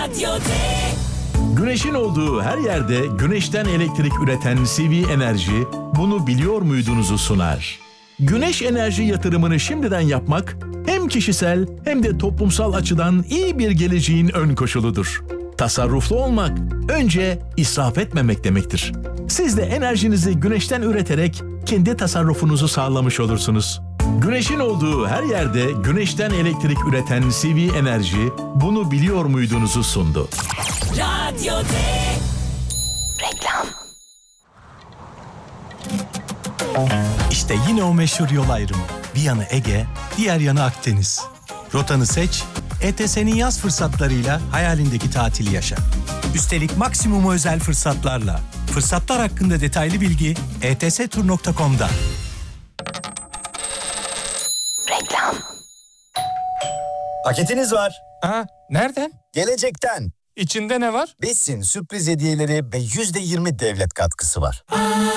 Güneşin olduğu her yerde güneşten elektrik üreten CV Enerji bunu biliyor muydunuzu sunar. Güneş enerji yatırımını şimdiden yapmak hem kişisel hem de toplumsal açıdan iyi bir geleceğin ön koşuludur. Tasarruflu olmak önce israf etmemek demektir. Siz de enerjinizi güneşten üreterek kendi tasarrufunuzu sağlamış olursunuz. Güneşin olduğu her yerde güneşten elektrik üreten CV Enerji bunu biliyor muydunuzu sundu. Reklam. İşte yine o meşhur yol ayrımı. Bir yanı Ege, diğer yanı Akdeniz. Rotanı seç, ETS'nin yaz fırsatlarıyla hayalindeki tatili yaşa. Üstelik maksimum özel fırsatlarla. Fırsatlar hakkında detaylı bilgi etstur.com'da. Reklam. Paketiniz var. Aa, nereden? Gelecekten. İçinde ne var? Besin, sürpriz hediyeleri ve %20 devlet katkısı var.